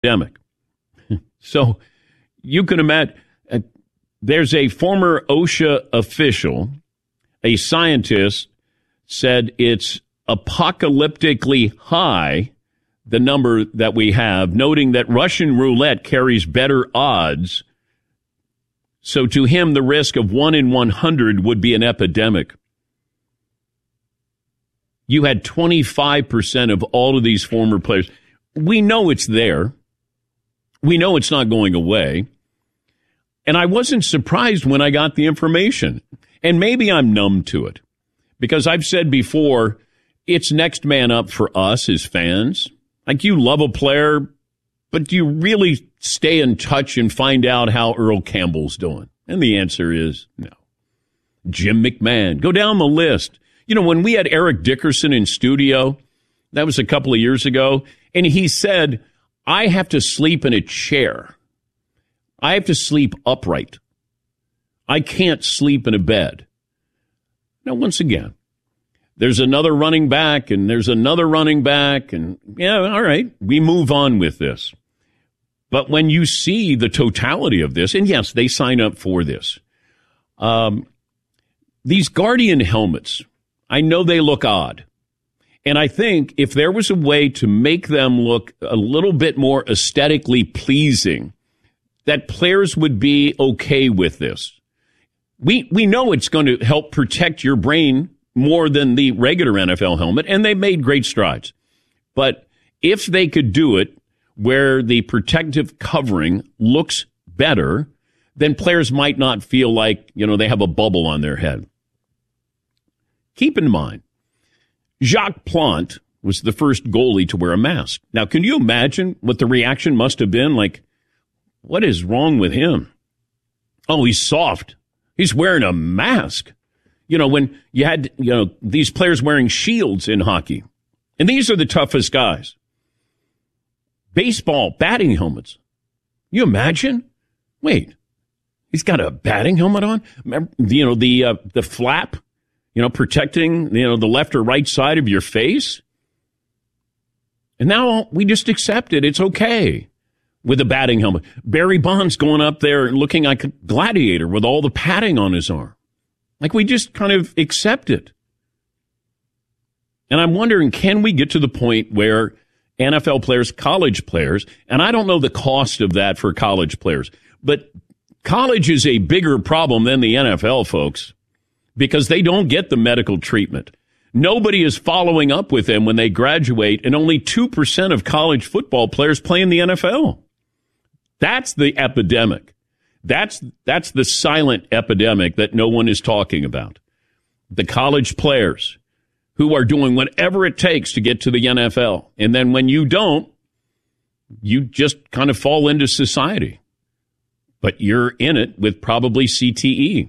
epidemic. So you can imagine, there's a former OSHA official, a scientist, said it's apocalyptically high, the number that we have, noting that Russian roulette carries better odds. So to him, the risk of 1 in 100 would be an epidemic. You had 25% of all of these former players. We know it's there. We know it's not going away. And I wasn't surprised when I got the information. And maybe I'm numb to it. Because I've said before, it's next man up for us as fans. Like, you love a player, but do you really stay in touch and find out how Earl Campbell's doing? And the answer is no. Jim McMahon. Go down the list. You know, when we had Eric Dickerson in studio, that was a couple of years ago, and he said, I have to sleep in a chair. I have to sleep upright. I can't sleep in a bed. Now, once again, there's another running back, and there's another running back, and yeah, all right, we move on with this. But when you see the totality of this, and yes, they sign up for this, these Guardian helmets, I know they look odd. And I think if there was a way to make them look a little bit more aesthetically pleasing, that players would be okay with this. We know it's going to help protect your brain more than the regular NFL helmet, and they made great strides. But if they could do it where the protective covering looks better, then players might not feel like, you know, they have a bubble on their head. Keep in mind, Jacques Plante was the first goalie to wear a mask. Now, can you imagine what the reaction must have been? Like, what is wrong with him? Oh, he's soft. He's wearing a mask. You know, when you had, you know, these players wearing shields in hockey, and these are the toughest guys. Baseball, batting helmets. You imagine? Wait, he's got a batting helmet on? Remember, you know, the flap, you know, protecting, you know, the left or right side of your face. And now we just accept it. It's okay with a batting helmet. Barry Bonds going up there looking like a gladiator with all the padding on his arm. Like, we just kind of accept it. And I'm wondering, can we get to the point where NFL players, college players, and I don't know the cost of that for college players, but college is a bigger problem than the NFL, folks, because they don't get the medical treatment. Nobody is following up with them when they graduate, and only 2% of college football players play in the NFL. That's the epidemic. That's the silent epidemic that no one is talking about. The college players who are doing whatever it takes to get to the NFL. And then when you don't, you just kind of fall into society. But you're in it with probably CTE.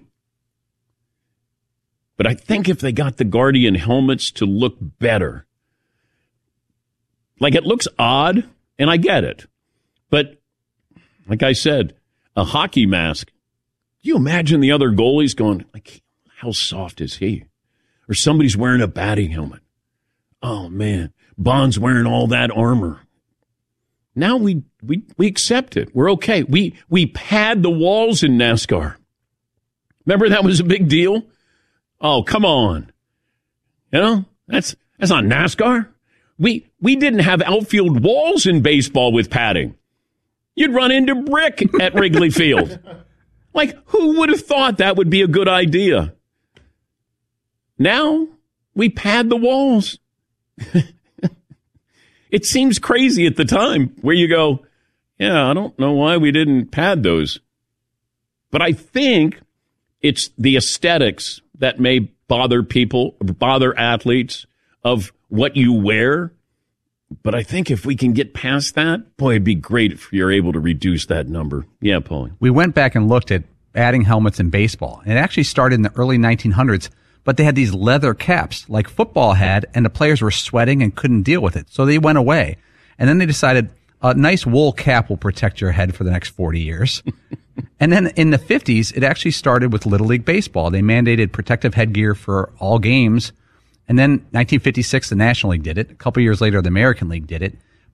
But I think if they got the Guardian helmets to look better, like, it looks odd, and I get it. But like I said, a hockey mask. Do you imagine the other goalies going, like, how soft is he? Or somebody's wearing a batting helmet. Oh, man, Bond's wearing all that armor. Now we accept it. We're okay. We pad the walls in NASCAR. Remember that was a big deal? Oh, come on. You know, that's not NASCAR. We didn't have outfield walls in baseball with padding. You'd run into brick at Wrigley Field. Like, who would have thought that would be a good idea? Now we pad the walls. It seems crazy at the time where you go, yeah, I don't know why we didn't pad those. But I think it's the aesthetics that may bother people, bother athletes, of what you wear. But I think if we can get past that, boy, it'd be great if you're able to reduce that number. Yeah, Paulie. We went back and looked at batting helmets in baseball. It actually started in the early 1900s, but they had these leather caps like football had, and the players were sweating and couldn't deal with it. So they went away. And then they decided a nice wool cap will protect your head for the next 40 years. And then in the 50s, it actually started with Little League Baseball. They mandated protective headgear for all games. And then 1956, the National League did it. A couple years later, the American League did it.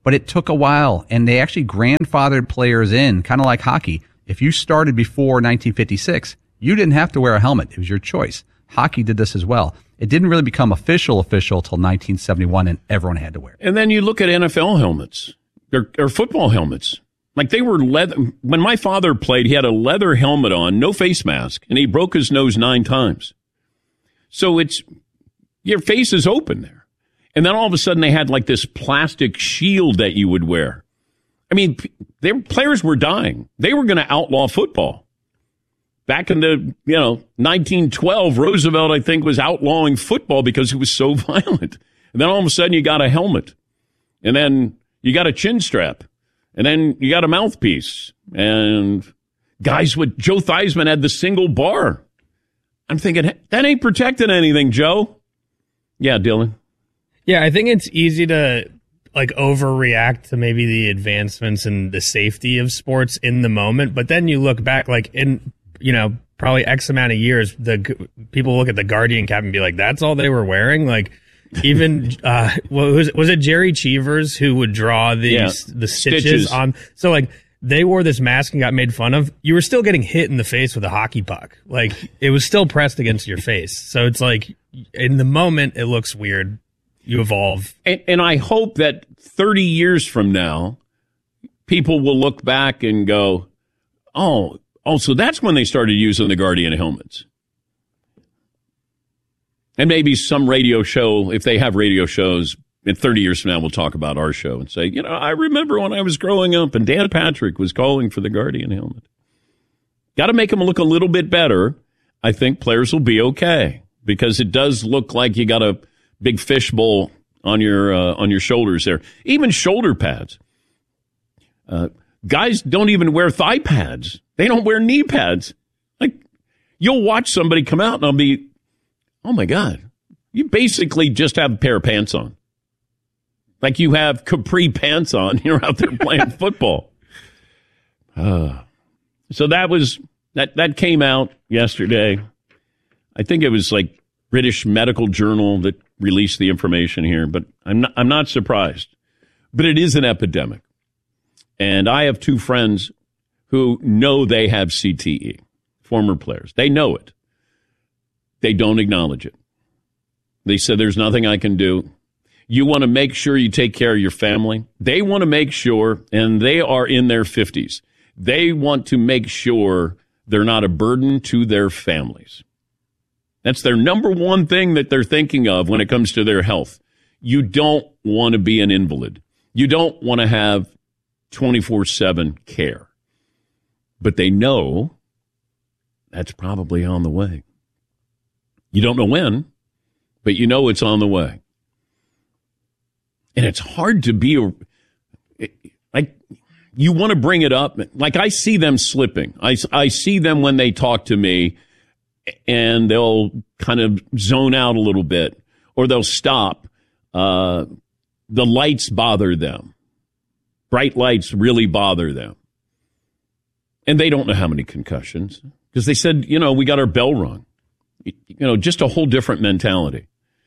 But it took a while, and they actually grandfathered players in, kind of like hockey. If you started before 1956, you didn't have to wear a helmet. It was your choice. Hockey did this as well. It didn't really become official till 1971, and everyone had to wear it. And then you look at NFL helmets or football helmets. Like they were leather. When my father played, he had a leather helmet on, no face mask, and he broke his nose 9 times. So your face is open there. And then all of a sudden they had like this plastic shield that you would wear. I mean, players were dying. They were going to outlaw football. Back in the, 1912, Roosevelt, I think, was outlawing football because it was so violent. And then all of a sudden you got a helmet. And then you got a chin strap. And then you got a mouthpiece. And guys with Joe Theismann had the single bar. I'm thinking, that ain't protecting anything, Joe. Yeah, Dylan. Yeah, I think it's easy to overreact to maybe the advancements and the safety of sports in the moment. But then you look back, in probably X amount of years, the people look at the Guardian cap and be like, that's all they were wearing? Even was it Jerry Cheevers who would draw the stitches on? So they wore this mask and got made fun of. You were still getting hit in the face with a hockey puck. It was still pressed against your face. So it's in the moment it looks weird. You evolve. And I hope that 30 years from now, people will look back and go, oh, so that's when they started using the Guardian helmets. And maybe some radio show, if they have radio shows, in 30 years from now, we'll talk about our show and say, I remember when I was growing up and Dan Patrick was calling for the Guardian helmet. Got to make them look a little bit better. I think players will be okay because it does look like you got a big fishbowl on your shoulders there. Even shoulder pads. Guys don't even wear thigh pads. They don't wear knee pads. You'll watch somebody come out and I'll be, oh my God, you basically just have a pair of pants on. You have capri pants on. You're out there playing football. So that came out yesterday. I think it was British Medical Journal that released the information here, but I'm not surprised. But it is an epidemic. And I have 2 friends who know they have CTE, former players. They know it. They don't acknowledge it. They said, there's nothing I can do. You want to make sure you take care of your family. They want to make sure, and they are in their 50s, they want to make sure they're not a burden to their families. That's their number one thing that they're thinking of when it comes to their health. You don't want to be an invalid. You don't want to have 24/7 care. But they know that's probably on the way. You don't know when, but you know it's on the way. And it's hard to be you want to bring it up. I see them slipping. I see them when they talk to me and they'll kind of zone out a little bit or they'll stop. The lights bother them. Bright lights really bother them. And they don't know how many concussions because they said, we got our bell rung. Just a whole different mentality.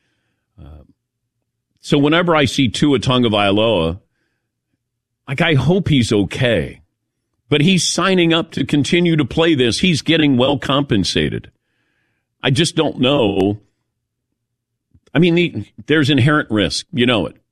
So whenever I see Tua Tagovailoa, I hope he's okay. But he's signing up to continue to play this. He's getting well compensated. I just don't know. I mean, there's inherent risk. You know it.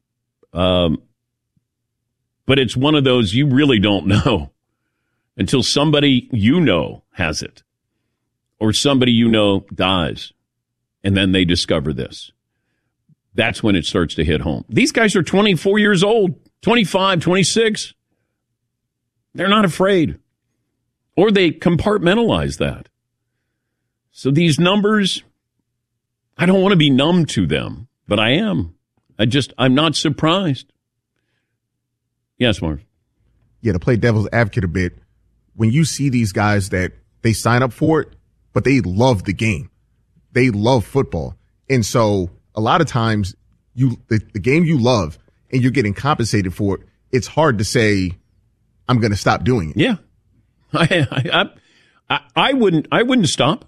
But it's one of those you really don't know until somebody has it or somebody dies. And then they discover this. That's when it starts to hit home. These guys are 24 years old, 25, 26. They're not afraid. Or they compartmentalize that. So these numbers, I don't want to be numb to them, but I am. I'm not surprised. Yes, Marv. Yeah, to play devil's advocate a bit, when you see these guys that they sign up for it, but they love the game. They love football. And so a lot of times the game you love and you're getting compensated for it, it's hard to say, I'm going to stop doing it. Yeah. I wouldn't stop.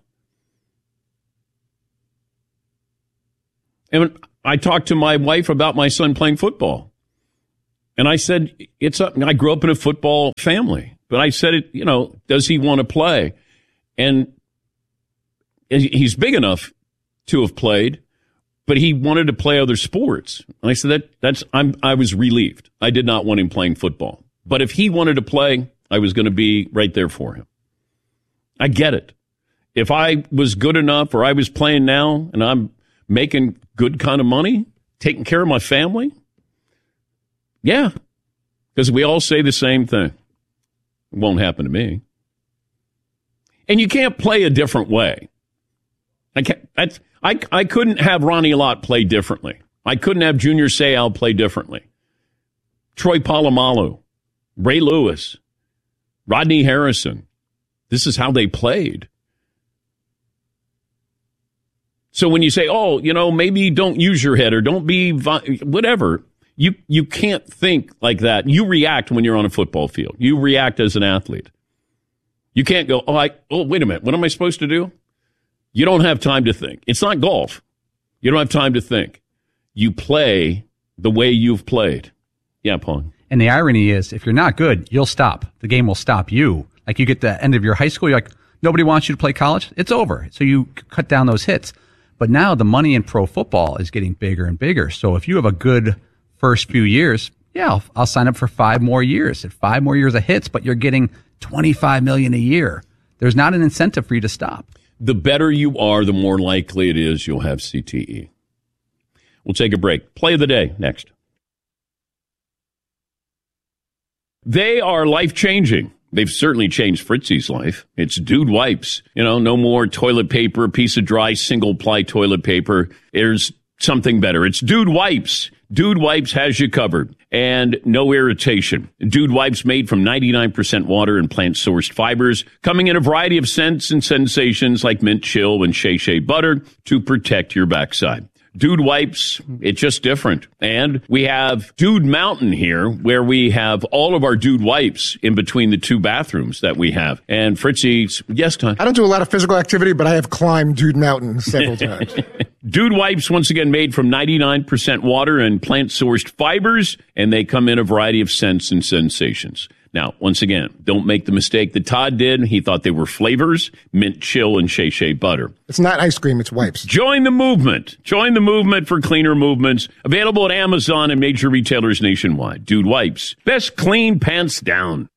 And I talked to my wife about my son playing football. And I said, I grew up in a football family, but I said, does he want to play? And he's big enough to have played, but he wanted to play other sports. And I said, I was relieved. I did not want him playing football. But if he wanted to play, I was going to be right there for him. I get it. If I was good enough or I was playing now and I'm making good kind of money, taking care of my family, yeah, because we all say the same thing. It won't happen to me. And you can't play a different way. I couldn't have Ronnie Lott play differently. I couldn't have Junior Seau play differently. Troy Polamalu, Ray Lewis, Rodney Harrison. This is how they played. So when you say, maybe don't use your head or don't be whatever, you can't think like that. You react when you're on a football field. You react as an athlete. You can't go, wait a minute. What am I supposed to do? You don't have time to think. It's not golf. You don't have time to think. You play the way you've played. Yeah, Paul. And the irony is, if you're not good, you'll stop. The game will stop you. Like you get to the end of your high school, you're like, nobody wants you to play college. It's over. So you cut down those hits. But now the money in pro football is getting bigger and bigger. So if you have a good first few years, I'll sign up for 5 more years. At 5 more years of hits, but you're getting $25 million a year. There's not an incentive for you to stop. The better you are, the more likely it is you'll have CTE. We'll take a break. Play of the day next. They are life-changing. They've certainly changed Fritzy's life. It's Dude Wipes. No more toilet paper, a piece of dry single-ply toilet paper. There's something better. It's Dude Wipes. Dude Wipes has you covered. And no irritation. Dude Wipes made from 99% water and plant-sourced fibers, coming in a variety of scents and sensations like mint chill and shea shea butter to protect your backside. Dude Wipes, it's just different. And we have Dude Mountain here, where we have all of our Dude Wipes in between the 2 bathrooms that we have. And Fritzy's, yes, Tom? I don't do a lot of physical activity, but I have climbed Dude Mountain several times. Dude Wipes, once again, made from 99% water and plant-sourced fibers, and they come in a variety of scents and sensations. Now, once again, don't make the mistake that Todd did. He thought they were flavors, mint chill and shea shea butter. It's not ice cream, it's wipes. Join the movement. Join the movement for cleaner movements. Available at Amazon and major retailers nationwide. Dude Wipes. Best clean pants down.